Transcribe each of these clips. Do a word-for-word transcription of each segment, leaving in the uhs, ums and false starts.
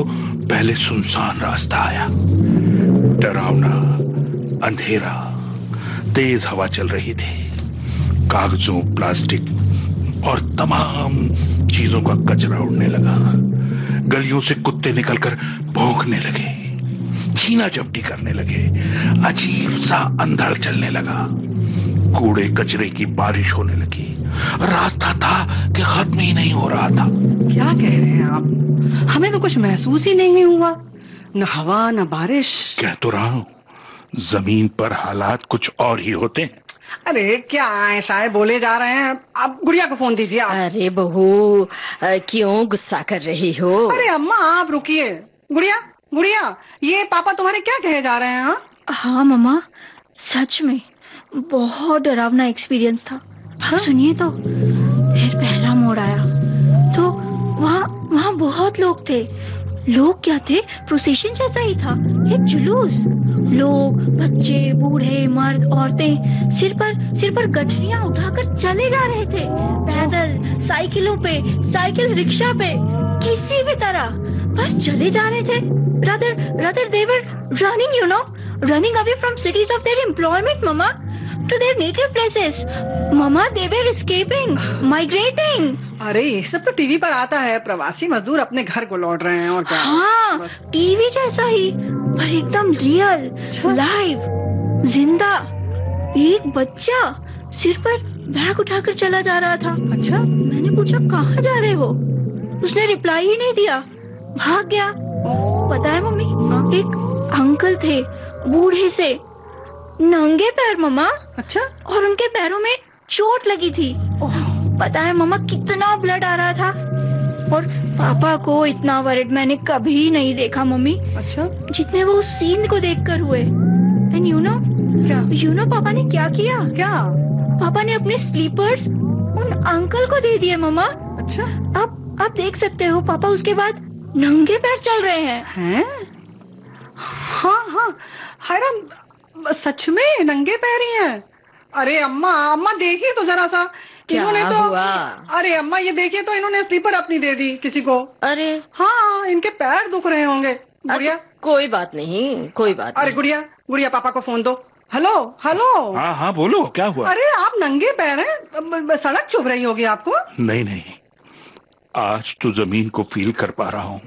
पहले सुनसान रास्ता आया, डरावना, अंधेरा, तेज हवा चल रही थी। कागजों, प्लास्टिक और तमाम चीजों का कचरा उड़ने लगा। गलियों से कुत्ते निकलकर भौंकने लगे, छीना झपटी करने लगे। अजीब सा अंधड़ चलने लगा। कूड़े कचरे की बारिश होने लगी। रास्ता था कि खत्म ही नहीं हो रहा था। क्या कह रहे हैं आप? हमें तो कुछ महसूस ही नहीं हुआ, न हवा न बारिश। कह तो रहा हूं, जमीन पर हालात कुछ और ही होते हैं। अरे क्या ऐसा है बोले जा रहे हैं? आप गुड़िया को फोन दीजिए। आप अरे बहू, क्यों गुस्सा कर रही हो? अरे अम्मा आप रुकिए। गुड़िया गुड़िया, ये पापा तुम्हारे क्या कहे जा रहे हैं? हाँ हाँ मम्मा, सच में बहुत डरावना एक्सपीरियंस था। हाँ? सुनिए तो, फिर पहला मोड़ आया तो वहाँ वहाँ बहुत लोग थे। लोग क्या थे, प्रोसेशन जैसा ही था, एक जुलूस। लोग, बच्चे, बूढ़े, मर्द, औरतें सिर पर सिर पर गठरियां उठाकर चले जा रहे थे, पैदल, साइकिलों पे, साइकिल रिक्शा पे, किसी भी तरह बस चले जा रहे थे। rather rather they were running, you know, running away from cities of their employment, mama, to their native places. Mama, they were escaping, migrating. अरे ये सब तो टीवी पर आता है, प्रवासी मजदूर अपने घर को लौट रहे हैं और क्या। हाँ, टीवी जैसा ही, पर एकदम रियल, लाइव, जिंदा। एक बच्चा सिर पर बैग उठाकर चला जा रहा था। अच्छा, मैंने पूछा कहाँ जा रहे हो? उसने रिप्लाई ही नहीं दिया, भाग गया। पता है मम्मी, एक अंकल थे, बूढ़े से, नंगे पैर मम्मा। अच्छा, और उनके पैरों में चोट लगी थी। पता है मम्मा, कितना ब्लड आ रहा था। और पापा को इतना वरिड मैंने कभी नहीं देखा मम्मी। अच्छा, जितने वो उस सीन को देखकर हुए। एंड यू नो क्या? यू नो पापा ने क्या किया? क्या? पापा ने अपने स्लीपर्स उन अंकल को दे दिए मम्मा। अच्छा, आप आप देख सकते हो, पापा उसके बाद नंगे पैर चल रहे हैं। हैं? हाँ हाँ, हैरान, सच में नंगे पैर ही हैं। अरे अम्मा अम्मा देखिए तो जरा सा, इन्होंने तो हुआ? अरे अम्मा ये देखिए तो, इन्होंने स्लीपर अपनी दे दी किसी को। अरे हाँ, इनके पैर दुख रहे होंगे। गुड़िया, कोई बात नहीं, कोई बात अरे नहीं। गुड़िया गुड़िया, पापा को फोन दो। Hello hello. हाँ हाँ बोलो, क्या हुआ? अरे आप नंगे पैर हैं, सड़क चुभ रही होगी आपको। नहीं नहीं, आज तो जमीन को फील कर पा रहा हूँ।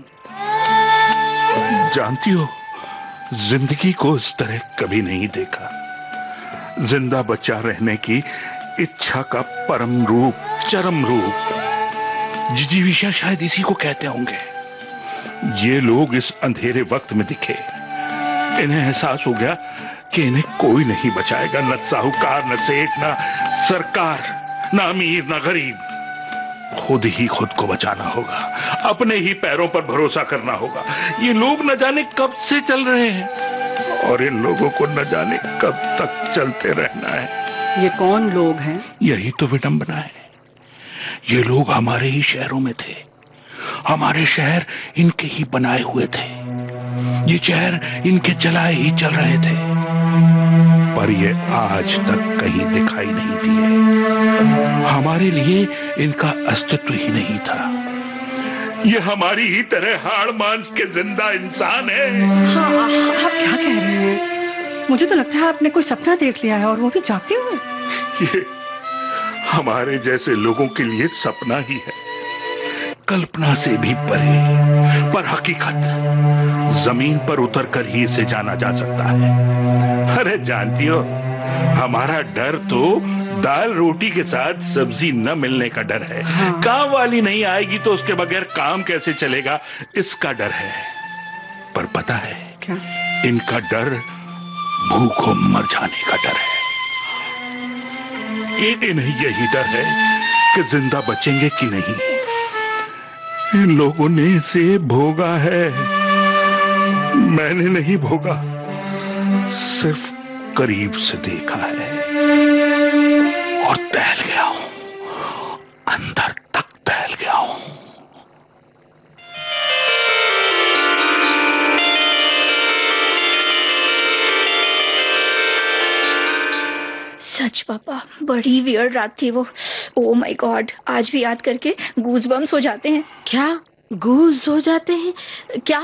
जानती हो, जिंदगी को इस तरह कभी नहीं देखा। जिंदा बचा रहने की इच्छा का परम रूप, चरम रूप। जिजीविषा शायद इसी को कहते होंगे। ये लोग इस अंधेरे वक्त में दिखे। इन्हें एहसास हो गया कि इन्हें कोई नहीं बचाएगा, न साहूकार, न सेठ, न सरकार, न अमीर, न गरीब। खुद ही खुद को बचाना होगा, अपने ही पैरों पर भरोसा करना होगा। ये लोग न जाने कब से चल रहे हैं, और इन लोगों को न जाने कब तक चलते रहना है। ये कौन लोग हैं? यही तो विडंबना है। ये लोग हमारे ही शहरों में थे, हमारे शहर इनके ही बनाए हुए थे, ये शहर इनके चलाए ही चल रहे थे, पर ये आज तक कहीं दिखाई नहीं दिए। हमारे लिए इनका अस्तित्व ही नहीं था। ये हमारी ही तरह हाड़ मांस के जिंदा इंसान है। हाँ, आप क्या कह रहे हैं? मुझे तो लगता है आपने कोई सपना देख लिया है, और वो भी जागते हुए। ये हमारे जैसे लोगों के लिए सपना ही है, कल्पना से भी परे, पर हकीकत जमीन पर उतरकर ही इसे जाना जा सकता है। अरे जानती हो, हमारा डर तो दाल रोटी के साथ सब्जी न मिलने का डर है। हाँ। काम वाली नहीं आएगी तो उसके बगैर काम कैसे चलेगा, इसका डर है। पर पता है क्या? इनका डर भूखों मर जाने का डर है। इन्हें यही डर है कि जिंदा बचेंगे कि नहीं। इन लोगों ने इसे भोगा है, मैंने नहीं भोगा, सिर्फ करीब से देखा है और टहल गया हूं, अंदर तक टहल गया हूं। सच पापा, बड़ी वियर्ड रात थी वो। ओ माय गॉड, आज भी याद करके गूज़बम्स हो जाते हैं। क्या गूज हो जाते हैं? क्या